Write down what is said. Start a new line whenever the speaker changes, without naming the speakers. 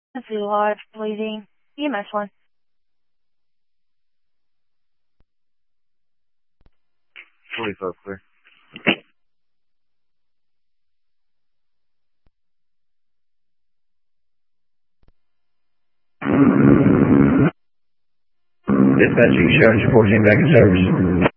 Zulu Lodge, bleeding. EMS 1.
45 clear.
Dispatching, Sharon 14 back in service.